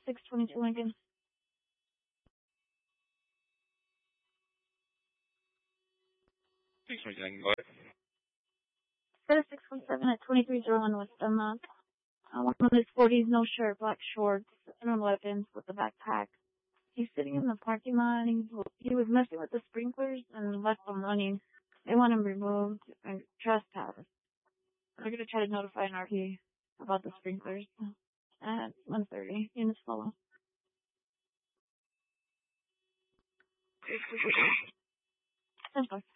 622 Lincoln. 622 Lincoln, Set of 617 at 2301 West Dunlop. One of his 40s, no shirt, black shorts, and on weapons with a backpack. He's sitting in the parking lot. He was messing with the sprinklers and left them running. They want him removed and trespass. They're going to try to notify an RP about the sprinklers at 1:30. Units follow. 10-4.